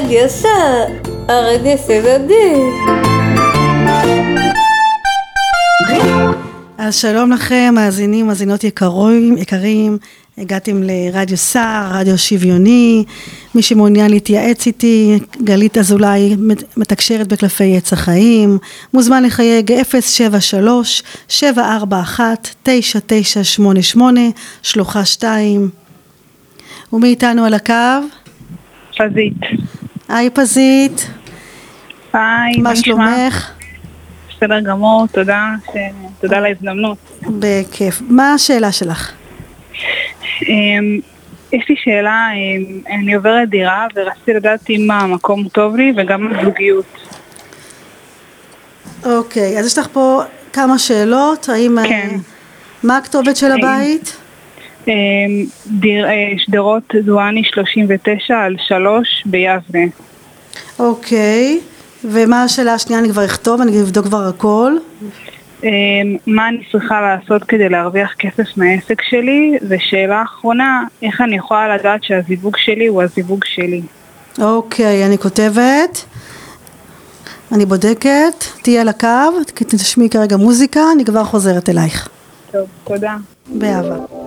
רדיו סער, הרדיו סדדי. אז שלום לכם, מאזינים, מאזינות יקרים, הגעתם לרדיו סער, רדיו שוויוני. מי שמעוניין להתייעץ איתי, גלית אזולאי, מתקשרת בקלפי עץ החיים, מוזמן לחייג 073-741-9988, שלוחה 2. ומי איתנו על הקו? פזית. היי פזית. היי, מה שלומך? בסדר גמור, תודה על ההזדמנות. בכיף. מה השאלה שלך? יש לי שאלה, אני עוברת דירה ורציתי לדעת אם המקום טוב לי וגם הזוגיות. אוקיי, אז יש לך פה כמה שאלות. כן. מה הכתובת של הבית? שדרות דואני 39 על 3 ביבנה. אוקיי, ומה השאלה השנייה? אני כבר אכתוב, אני אבדוק כבר הכל. מה אני צריכה לעשות כדי להרוויח כסף מהעסק שלי? ושאלה אחרונה, איך אני יכולה לדעת שהזיווג שלי הוא הזיווג שלי? אוקיי, אני כותבת, אני בודקת, תהיה על הקו, תשמעי כרגע מוזיקה, אני כבר חוזרת אלייך. טוב, תודה. באהבה.